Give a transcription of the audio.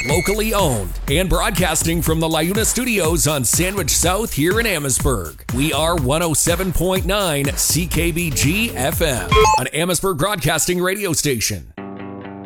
Locally owned and broadcasting from the LiUNA Studios on Sandwich South here in Amherstburg. We are 107.9 CKBG FM, an Amherstburg broadcasting radio station.